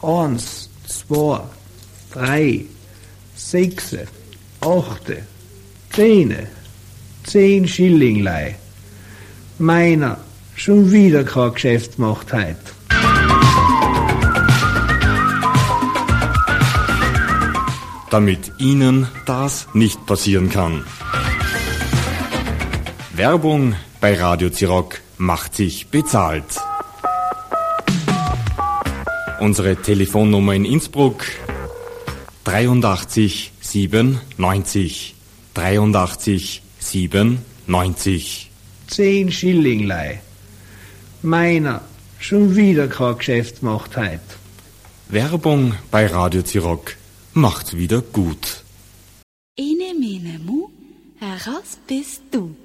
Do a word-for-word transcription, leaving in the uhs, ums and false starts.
Eins, zwei, drei, sechs, acht, zehn, zehn Schillinglei. Meiner, schon wieder kein Geschäft gemacht heut. Damit Ihnen das nicht passieren kann. Werbung bei Radio Zirock macht sich bezahlt. Unsere Telefonnummer in Innsbruck dreiundachtzig siebenundneunzig. dreiundachtzig siebenundneunzig. Zehn Schillinglei. Meiner, schon wieder kein Geschäft gemacht heut. Werbung bei Radio Zirock macht's wieder gut. Ene, mene, mu, heraus bist du.